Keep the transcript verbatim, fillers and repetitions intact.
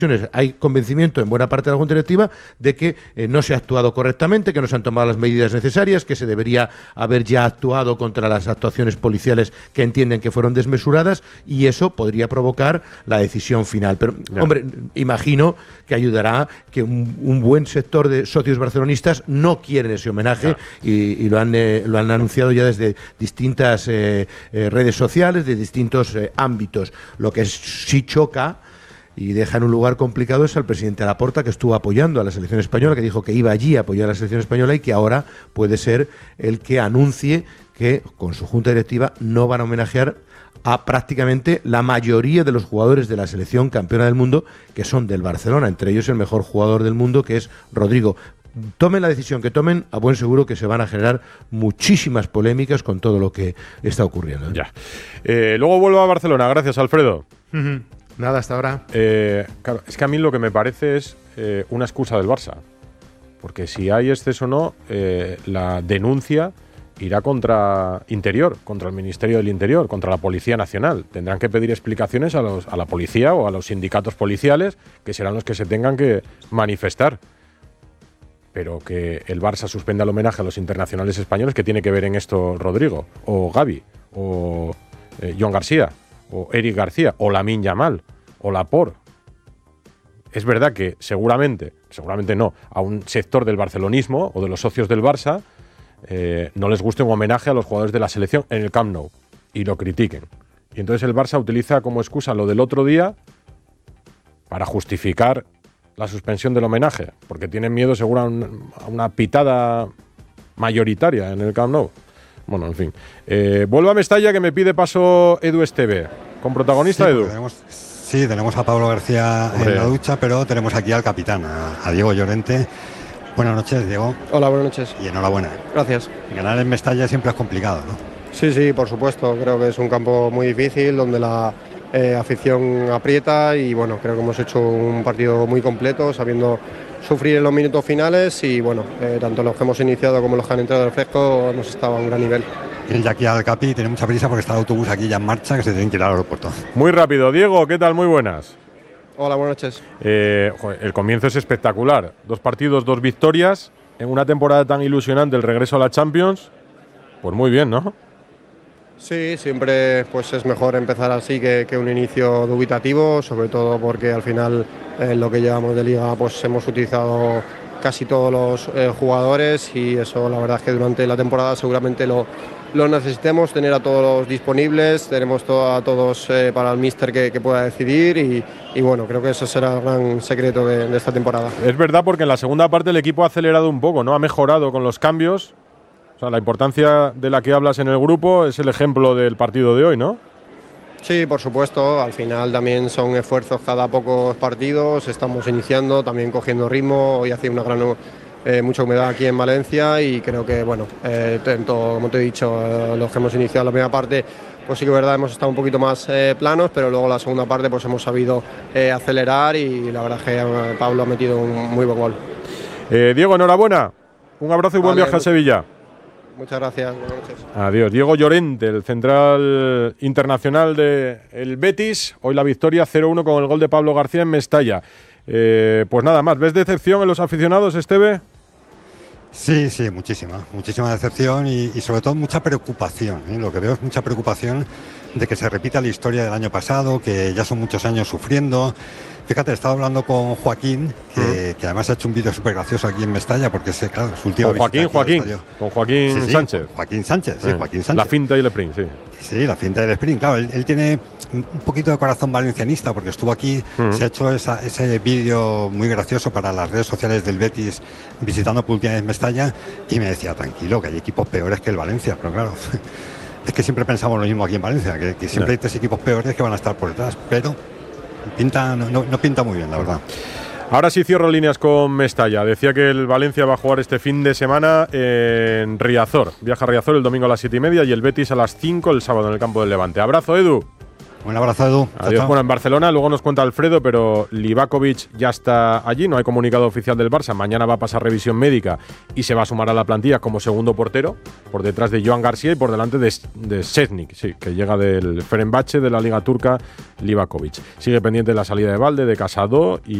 hay convencimiento en buena parte de la Junta Directiva de que eh, no se ha actuado correctamente, que no se han tomado las medidas necesarias, que se debería haber ya actuado contra las actuaciones policiales que entienden que fueron desmesuradas, y eso podría provocar la decisión final. Pero, no. hombre, imagino que ayudará que un, un buen sector de socios barcelonistas no quieren ese homenaje no. y, y lo, han, eh, lo han anunciado ya desde distintas eh, eh, redes sociales, de distintos eh, ámbitos. Lo que es, sí choca y deja en un lugar complicado es al presidente Laporta, que estuvo apoyando a la selección española, que dijo que iba allí a apoyar a la selección española y que ahora puede ser el que anuncie que con su junta directiva no van a homenajear a prácticamente la mayoría de los jugadores de la selección campeona del mundo, que son del Barcelona, entre ellos el mejor jugador del mundo, que es Rodrigo. Tomen la decisión que tomen, a buen seguro que se van a generar muchísimas polémicas con todo lo que está ocurriendo. ¿eh? Ya. Eh, luego vuelvo a Barcelona. Gracias, Alfredo. Uh-huh. Nada, hasta ahora. Eh, claro, es que a mí lo que me parece es eh, una excusa del Barça. Porque si hay exceso o no, eh, la denuncia irá contra Interior, contra el Ministerio del Interior, contra la Policía Nacional. Tendrán que pedir explicaciones a, los, a la policía o a los sindicatos policiales, que serán los que se tengan que manifestar. Pero que el Barça suspenda el homenaje a los internacionales españoles, ¿qué tiene que ver en esto Rodrigo? O Gavi, o eh, Joan García, o Eric García, o Lamine Yamal, o Laporte. Es verdad que seguramente, seguramente no, a un sector del barcelonismo o de los socios del Barça eh, no les guste un homenaje a los jugadores de la selección en el Camp Nou y lo critiquen. Y entonces el Barça utiliza como excusa lo del otro día para justificar la suspensión del homenaje, porque tienen miedo seguro a, un, a una pitada mayoritaria en el Camp Nou. Bueno, en fin. Eh, vuelvo a Mestalla, que me pide paso Edu Esteve. ¿Con protagonista, sí, Edu? Tenemos, sí, tenemos a Pablo García Hombre. en la ducha, pero tenemos aquí al capitán, a, a Diego Llorente. Buenas noches, Diego. Hola, buenas noches. Y enhorabuena. Gracias. Ganar en Mestalla siempre es complicado, ¿no? Sí, sí, por supuesto. Creo que es un campo muy difícil, donde la eh, afición aprieta y, bueno, creo que hemos hecho un partido muy completo, sabiendo sufrir en los minutos finales y, bueno, eh, tanto los que hemos iniciado como los que han entrado al fresco hemos estado a un gran nivel. El de aquí al Capi tiene mucha prisa porque está el autobús aquí ya en marcha, que se tienen que ir al aeropuerto. Muy rápido. Diego, ¿qué tal? Muy buenas. Hola, buenas noches. Eh, joder, el comienzo es espectacular. Dos partidos, dos victorias. En una temporada tan ilusionante, el regreso a la Champions. Pues muy bien, ¿no? Sí, siempre pues es mejor empezar así que, que un inicio dubitativo, sobre todo porque al final en lo que llevamos de liga pues hemos utilizado casi todos los eh, jugadores y eso la verdad es que durante la temporada seguramente lo, lo necesitemos, tener a todos disponibles, tenemos todo, a todos eh, para el míster que, que pueda decidir y, y bueno, creo que eso será el gran secreto de, de esta temporada. Es verdad, porque en la segunda parte el equipo ha acelerado un poco, ¿no? Ha mejorado con los cambios. O sea, la importancia de la que hablas en el grupo es el ejemplo del partido de hoy, ¿no? Sí, por supuesto, al final también son esfuerzos cada pocos partidos, estamos iniciando, también cogiendo ritmo, hoy hace una gran, eh, mucha humedad aquí en Valencia y creo que, bueno, eh, tanto, como te he dicho, eh, los que hemos iniciado la primera parte, pues sí que es verdad, hemos estado un poquito más eh, planos, pero luego la segunda parte pues hemos sabido eh, acelerar y la verdad es que eh, Pablo ha metido un muy buen gol. Eh, Diego, enhorabuena, un abrazo y buen vale, viaje a Sevilla. Muchas gracias, buenas noches. Adiós. Diego Llorente, el central internacional del Betis. Hoy la victoria cero uno con el gol de Pablo García en Mestalla. Eh, pues nada más, ¿ves decepción en los aficionados, Esteve? Sí, sí, muchísima, muchísima decepción y, y sobre todo mucha preocupación, ¿eh? Lo que veo es mucha preocupación de que se repita la historia del año pasado, que ya son muchos años sufriendo. Fíjate, estaba hablando con Joaquín, que, uh-huh. que además ha hecho un vídeo súper gracioso aquí en Mestalla, porque sé, claro, su última Con Joaquín, Joaquín, con Joaquín sí, sí, Sánchez. Joaquín Sánchez, sí, eh, Joaquín Sánchez. La finta y el sprint, sí. Sí, la finta del sprint, claro, él, él tiene un poquito de corazón valencianista, porque estuvo aquí, uh-huh. se ha hecho esa, ese vídeo muy gracioso para las redes sociales del Betis, visitando por última vez Mestalla, y me decía, tranquilo, que hay equipos peores que el Valencia, pero claro... Es que siempre pensamos lo mismo aquí en Valencia, que, que siempre yeah. hay tres equipos peores que van a estar por detrás, pero pinta, no, no, no pinta muy bien, la verdad. Ahora sí cierro líneas con Mestalla. Decía que el Valencia va a jugar este fin de semana en Riazor. Viaja a Riazor el domingo a las siete y media y el Betis a las cinco el sábado en el campo del Levante. Abrazo, Edu. Un abrazo, Edu. Adiós. Chao. Bueno, en Barcelona, luego nos cuenta Alfredo, pero Livakovic ya está allí, no hay comunicado oficial del Barça. Mañana va a pasar revisión médica y se va a sumar a la plantilla como segundo portero, por detrás de Joan García y por delante de, de Šećnik, sí, que llega del Fenerbahce de la Liga Turca, Livakovic. Sigue pendiente la salida de Valde, de Casado y